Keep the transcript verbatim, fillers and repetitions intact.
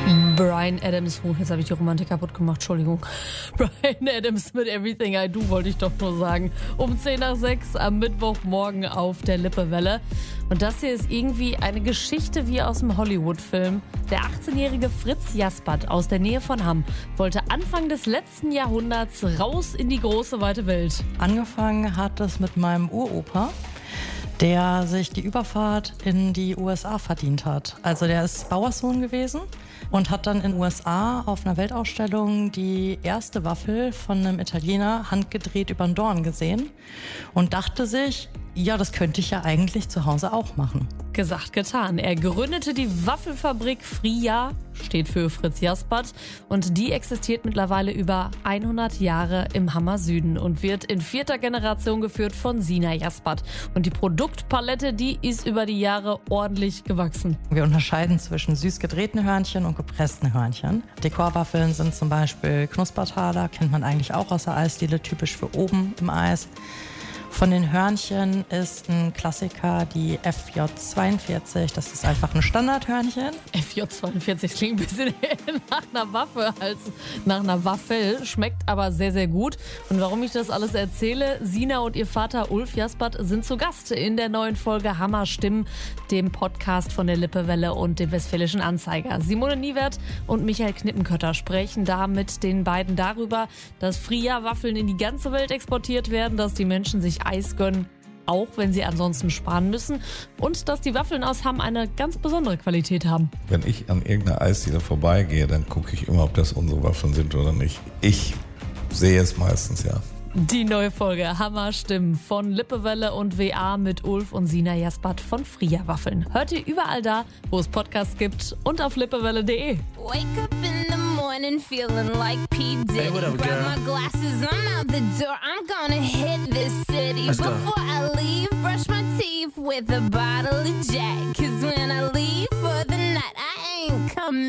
Bryan Adams, oh, jetzt habe ich die Romantik kaputt gemacht, Entschuldigung. Bryan Adams mit Everything I Do, wollte ich doch nur sagen. Um zehn nach sechs am Mittwochmorgen auf der Lippewelle. Und das hier ist irgendwie eine Geschichte wie aus dem Hollywood-Film. Der achtzehnjährige Fritz Jaspert aus der Nähe von Hamm wollte Anfang des letzten Jahrhunderts raus in die große, weite Welt. Angefangen hat es mit meinem Uropa, der sich die Überfahrt in die U S A verdient hat. Also der ist Bauerssohn gewesen und hat dann in den U S A auf einer Weltausstellung die erste Waffel von einem Italiener handgedreht über den Dorn gesehen und dachte sich, ja, das könnte ich ja eigentlich zu Hause auch machen. Gesagt, getan. Er gründete die Waffelfabrik Fria, steht für Fritz Jaspert, und die existiert mittlerweile über hundert Jahre im Hammer Süden und wird in vierter Generation geführt von Sina Jaspert. Und die Produktpalette, die ist über die Jahre ordentlich gewachsen. Wir unterscheiden zwischen süß gedrehten Hörnchen und gepressten Hörnchen. Dekorwaffeln sind zum Beispiel Knuspertaler, kennt man eigentlich auch aus der Eisdiele, typisch für oben im Eis. Von den Hörnchen ist ein Klassiker die F J zweiundvierzig. Das ist einfach ein Standardhörnchen. F J zweiundvierzig klingt ein bisschen nach einer Waffe als nach einer Waffel, schmeckt aber sehr, sehr gut. Und warum ich das alles erzähle, Sina und ihr Vater Ulf Jaspert sind zu Gast in der neuen Folge Hammer Stimmen, dem Podcast von der Lippewelle und dem Westfälischen Anzeiger. Simone Niewert und Michael Knippenkötter sprechen da mit den beiden darüber, dass Fria-Waffeln in die ganze Welt exportiert werden, dass die Menschen sich Eis gönnen, auch wenn sie ansonsten sparen müssen, und dass die Waffeln aus Hamm eine ganz besondere Qualität haben. Wenn ich an irgendeiner Eisdiele vorbeigehe, dann gucke ich immer, ob das unsere Waffeln sind oder nicht. Ich sehe es meistens, ja. Die neue Folge Hammer Stimmen von Lippewelle und W A mit Ulf und Sina Jaspert von Fria Waffeln. Hört ihr überall da, wo es Podcasts gibt und auf lippewelle punkt de. Wake up in the morning feeling like P. Diddy. Hey, what up, girl? Grab my glasses, I'm out the door. I'm gonna hit this city. Let's go. Before I leave, brush my teeth with a bottle of Jack. Cause when I leave for the night, I ain't coming